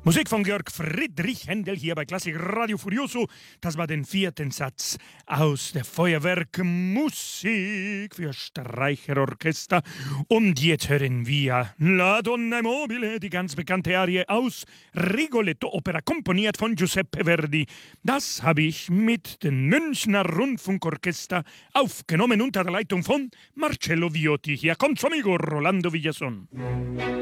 Musik von Georg Friedrich Händel hier bei Klassik Radio Furioso. Das war den 4. Satz aus der Feuerwerk-Musik für Streicherorchester. Und jetzt hören wir La Donna Mobile, die ganz bekannte Arie aus Rigoletto, Opera, komponiert von Giuseppe Verdi. Das habe ich mit dem Münchner Rundfunkorchester aufgenommen unter der Leitung von Marcello Viotti. Hier kommt amigo Rolando Villason.